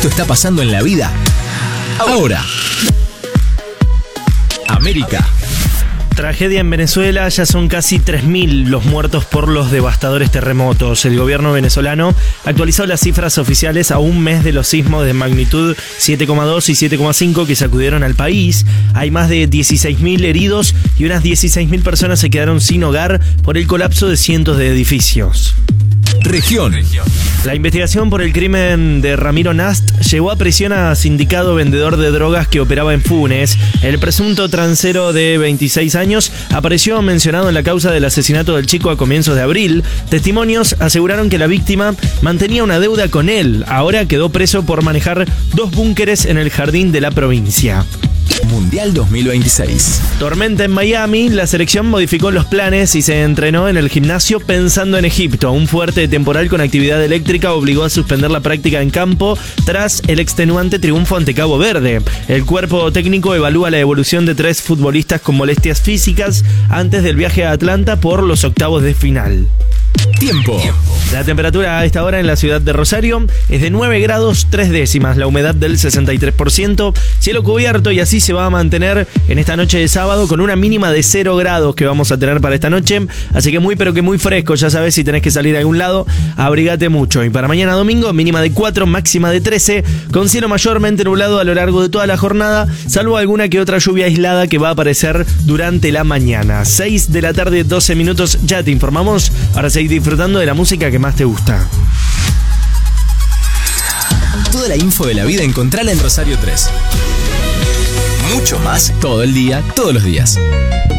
esto está pasando en la vida ahora. América. Tragedia en Venezuela, ya son casi 3.000 los muertos por los devastadores terremotos. El gobierno venezolano actualizó las cifras oficiales a un mes de los sismos de magnitud 7,2 y 7,5 que sacudieron al país. Hay más de 16.000 heridos y unas 16.000 personas se quedaron sin hogar por el colapso de cientos de edificios. Región. La investigación por el crimen de Ramiro Nast llevó a prisión a sindicado vendedor de drogas que operaba en Funes. El presunto transero de 26 años apareció mencionado en la causa del asesinato del chico a comienzos de abril. Testimonios aseguraron que la víctima mantenía una deuda con él. Ahora quedó preso por manejar 2 búnkeres en el jardín de la provincia. Mundial 2026. Tormenta en Miami, la selección modificó los planes y se entrenó en el gimnasio pensando en Egipto. Un fuerte temporal con actividad eléctrica obligó a suspender la práctica en campo tras el extenuante triunfo ante Cabo Verde. El cuerpo técnico evalúa la evolución de 3 futbolistas con molestias físicas antes del viaje a Atlanta por los octavos de final. Tiempo. La temperatura a esta hora en la ciudad de Rosario es de 9 grados 3 décimas, la humedad del 63%, cielo cubierto y así se va a mantener en esta noche de sábado con una mínima de 0 grados que vamos a tener para esta noche, así que muy pero que muy fresco, ya sabes, si tenés que salir a algún lado, abrigate mucho. Y para mañana domingo, mínima de 4, máxima de 13, con cielo mayormente nublado a lo largo de toda la jornada, salvo alguna que otra lluvia aislada que va a aparecer durante la mañana. 6 de la tarde, 12 minutos, ya te informamos, ahora seguir disfrutando de la música que más te gusta. Toda la info de la vida encontrala en Rosario 3. Mucho más todo el día, todos los días.